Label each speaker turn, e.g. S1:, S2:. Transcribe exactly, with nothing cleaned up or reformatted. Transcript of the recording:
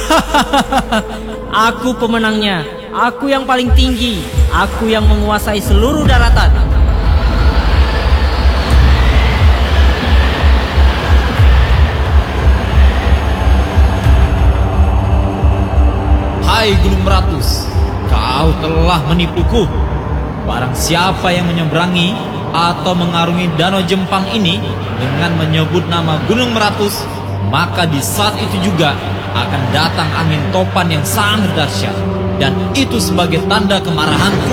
S1: Aku pemenangnya. Aku yang paling tinggi. Aku yang menguasai seluruh daratan.
S2: Hai Gunung Meratus, kau telah menipuku. Barang siapa yang menyeberangi atau mengarungi danau Jempang ini dengan menyebut nama Gunung Meratus, maka di saat itu juga akan datang angin topan yang sangat dahsyat, dan itu sebagai tanda kemarahanku.